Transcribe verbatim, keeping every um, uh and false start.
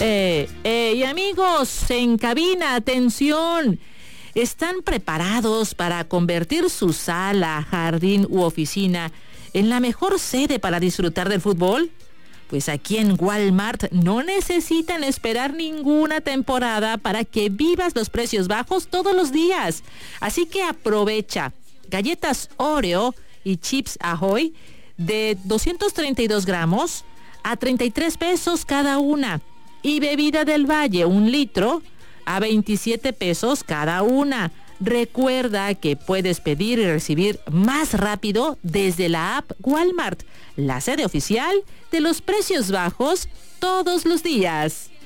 Eh, eh, y amigos, en cabina, atención. ¿Están preparados para convertir su sala, jardín u oficina en la mejor sede para disfrutar del fútbol? Pues aquí en Walmart no necesitan esperar ninguna temporada para que vivas los precios bajos todos los días. Así que aprovecha galletas Oreo y chips Ahoy de doscientos treinta y dos gramos a treinta y tres pesos cada una. Y bebida del Valle, un litro, a veintisiete pesos cada una. Recuerda que puedes pedir y recibir más rápido desde la app Walmart, la sede oficial de los precios bajos todos los días.